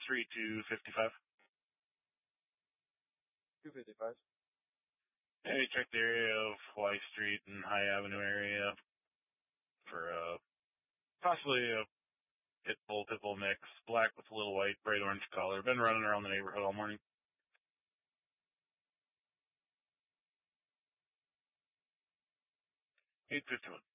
3255. 255. Yeah, you check the area of Hawaii Street and High Avenue area for possibly a pitbull mix, black with a little white, bright orange color. Been running around the neighborhood all morning. 851.